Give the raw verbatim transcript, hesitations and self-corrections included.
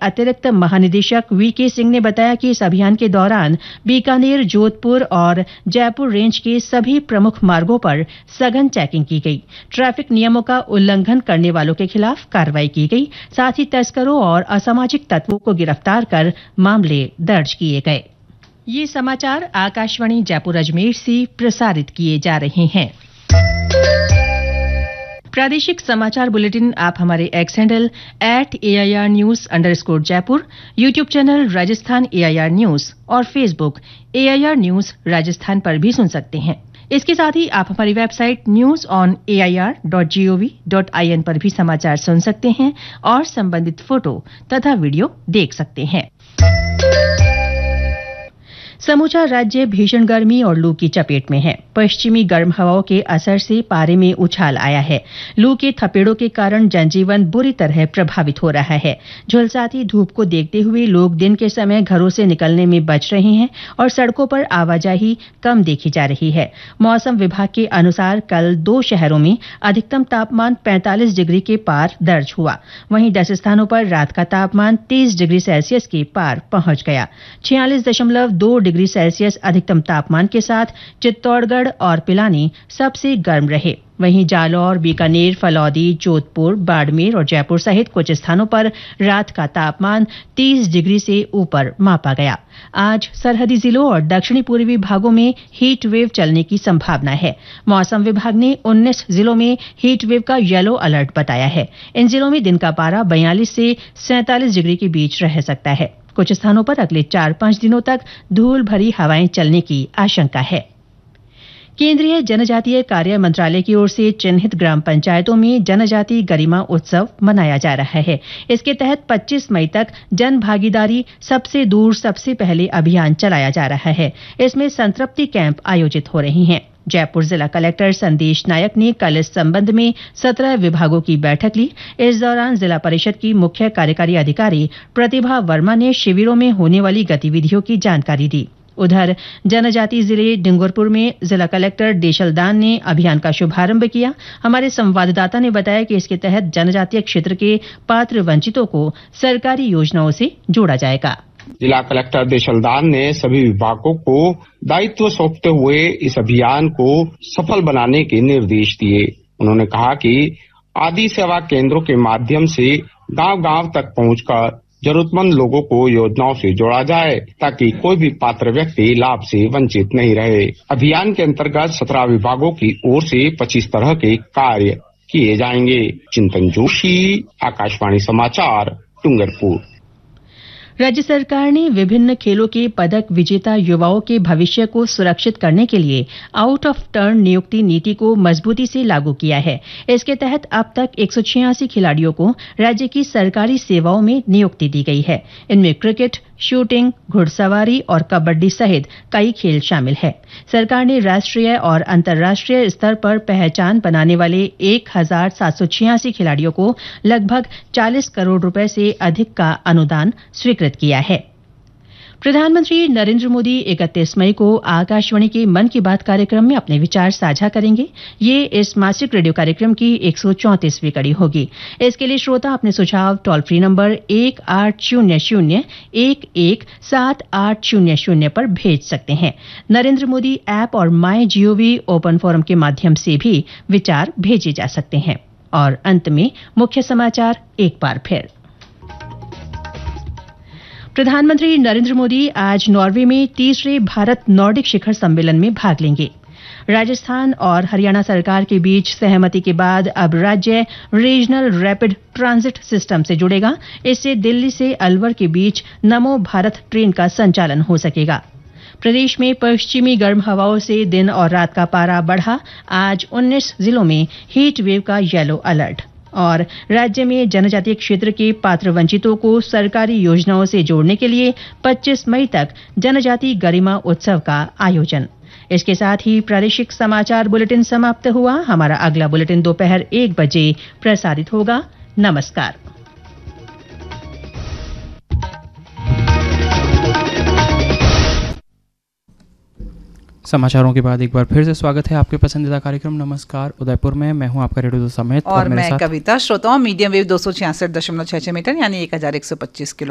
अतिरिक्त महानिदेशक वी के सिंह ने बताया कि इस अभियान के दौरान बीकानेर, जोधपुर और जयपुर रेंज के सभी प्रमुख मार्गों पर सघन चेकिंग की गई। ट्रैफिक नियमों का उल्लंघन करने वालों के खिलाफ कार्रवाई की गई। साथ ही तस्करों और असामाजिक तत्वों को गिरफ्तार कर मामले दर्ज किए गए। ये समाचार आकाशवाणी जयपुर अजमेर से प्रसारित किए जा रहे हैं। प्रादेशिक समाचार बुलेटिन आप हमारे x handle at AIR news underscore Jaipur, YouTube channel Rajasthan AIR news और फेसबुक एआईआर न्यूज राजस्थान पर भी सुन सकते हैं। इसके साथ ही आप हमारी website news on A I R dot G O V dot I N पर भी समाचार सुन सकते हैं और संबंधित फोटो तथा वीडियो देख सकते हैं। समूचा राज्य भीषण गर्मी और लू की चपेट में है। पश्चिमी गर्म हवाओं के असर से पारे में उछाल आया है। लू के थपेड़ों के कारण जनजीवन बुरी तरह प्रभावित हो रहा है। झुलसाती धूप को देखते हुए लोग दिन के समय घरों से निकलने में बच रहे हैं और सड़कों पर आवाजाही कम देखी जा रही है। मौसम विभाग के अनुसार कल दो शहरों में अधिकतम तापमान पैंतालीस डिग्री के पार दर्ज हुआ। वहीं दस स्थानों पर रात का तापमान तीस डिग्री सेल्सियस के पार पहुंच गया। छियालीस दशमलव दो डिग्री सेल्सियस अधिकतम तापमान के साथ चित्तौड़गढ़ और पिलानी सबसे गर्म रहे। वहीं जालौर, बीकानेर, फलौदी, जोधपुर, बाड़मेर और जयपुर सहित कुछ स्थानों पर रात का तापमान तीस डिग्री से ऊपर मापा गया। आज सरहदी जिलों और दक्षिणी पूर्वी भागों में हीट वेव चलने की संभावना है। मौसम विभाग ने उन्नीस जिलों में हीट वेव का येलो अलर्ट बताया है। इन जिलों में दिन का पारा बयालीस से सैंतालीस डिग्री के बीच रह सकता है। कुछ स्थानों पर अगले चार पांच दिनों तक धूल भरी हवाएं चलने की आशंका है। केंद्रीय जनजातीय कार्य मंत्रालय की ओर से चिन्हित ग्राम पंचायतों में जनजाति गरिमा उत्सव मनाया जा रहा है। इसके तहत पच्चीस मई तक जन भागीदारी सबसे दूर सबसे पहले अभियान चलाया जा रहा है। इसमें संतृप्ति कैंप आयोजित हो रहे हैं। जयपुर जिला कलेक्टर संदेश नायक ने कल इस संबंध में सत्रह विभागों की बैठक ली। इस दौरान जिला परिषद की मुख्य कार्यकारी अधिकारी प्रतिभा वर्मा ने शिविरों में होने वाली गतिविधियों की जानकारी दी। उधर जनजाति जिले डूंगरपुर में जिला कलेक्टर देशलदान ने अभियान का शुभारंभ किया। हमारे संवाददाता ने बताया कि इसके तहत जनजातीय क्षेत्र के पात्र वंचितों को सरकारी योजनाओं से जोड़ा जाएगा। जिला कलेक्टर देशलदान ने सभी विभागों को दायित्व सौंपते हुए इस अभियान को सफल बनाने के निर्देश दिए। उन्होंने कहा कि आदि सेवा केंद्रों के माध्यम से गांव-गांव तक पहुंचकर जरूरतमंद लोगों को योजनाओं से जोड़ा जाए ताकि कोई भी पात्र व्यक्ति लाभ से वंचित नहीं रहे। अभियान के अंतर्गत सत्रह विभागों की ओर से पच्चीस तरह के कार्य किए जाएंगे। चिंतन जोशी, आकाशवाणी समाचार, डूंगरपुर। राज्य सरकार ने विभिन्न खेलों के पदक विजेता युवाओं के भविष्य को सुरक्षित करने के लिए आउट ऑफ टर्न नियुक्ति नीति को मजबूती से लागू किया है। इसके तहत अब तक एक सौ छियासी खिलाड़ियों को राज्य की सरकारी सेवाओं में नियुक्ति दी गई है। इनमें क्रिकेट, शूटिंग, घुड़सवारी और कबड्डी सहित कई खेल शामिल है। सरकार ने राष्ट्रीय और अंतर्राष्ट्रीय स्तर पर पहचान बनाने वाले एक हजार सात सौ छियासी खिलाड़ियों को लगभग चालीस करोड़ रुपए से अधिक का अनुदान स्वीकृत किया है। प्रधानमंत्री नरेंद्र मोदी इकतीस मई को आकाशवाणी के मन की बात कार्यक्रम में अपने विचार साझा करेंगे। ये इस मासिक रेडियो कार्यक्रम की एक सौ चौंतीसवीं कड़ी होगी। इसके लिए श्रोता अपने सुझाव टोल फ्री नंबर एक आठ शून्य शून्य एक एक सात आठ शून्य शून्य पर भेज सकते हैं। नरेंद्र मोदी ऐप और माई जीओवी ओपन फोरम के माध्यम से भी विचार भेजे जा सकते हैं। और अंत में मुख्य समाचार एक बार फिर। प्रधानमंत्री नरेंद्र मोदी आज नॉर्वे में तीसरे भारत नॉर्डिक शिखर सम्मेलन में भाग लेंगे। राजस्थान और हरियाणा सरकार के बीच सहमति के बाद अब राज्य रीजनल रैपिड ट्रांजिट सिस्टम से जुड़ेगा। इससे दिल्ली से अलवर के बीच नमो भारत ट्रेन का संचालन हो सकेगा। प्रदेश में पश्चिमी गर्म हवाओं से दिन और रात का पारा बढ़ा। आज उन्नीस जिलों में हीट वेव का येलो अलर्ट। और राज्य में जनजातीय क्षेत्र के पात्र वंचितों को सरकारी योजनाओं से जोड़ने के लिए पच्चीस मई तक जनजाति गरिमा उत्सव का आयोजन। इसके साथ ही प्रादेशिक समाचार बुलेटिन समाप्त हुआ। हमारा अगला बुलेटिन दोपहर एक बजे प्रसारित होगा। नमस्कार। समाचारों के बाद एक बार फिर से स्वागत है आपके पसंदीदा कार्यक्रम नमस्कार उदयपुर में। मैं हूं आपका रेडियो समेत और, और मैं कविता। श्रोताओं, मीडियम वेव दो सौ छियासठ दशमलव छह छह मीटर यानी एक हजार एक सौ पच्चीस किलो